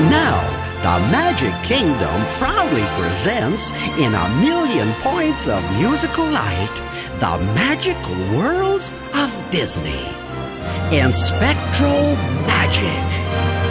And now, the Magic Kingdom proudly presents, in 1,000,000 points of musical light, the magical worlds of Disney in Spectral Magic.